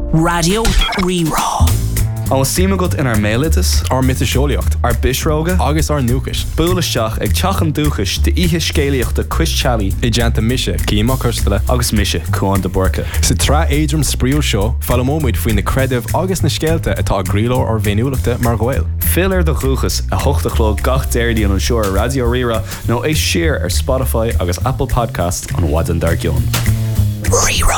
Radio Rerá. An síime go in ar mélitas, ar mitaseolaíocht, ar bisróga, agus ar núchas. búlaisteach ag teachan dúchas de ihe scéalaíochta Chris-Chalí I deanta mise, címa costala. agus mise chuan de borca. Sa trá éidrim spríúil seo, fallamóid faoin na credibh agus na scéalta atá gríló ar bhéúlaachta mar ghail. Filar de chuchas a hochtachló gach déirdí an seoir Radio Rira nó é siar ar Spotify agus Apple Podcast an Wadan Dargion. Rerá.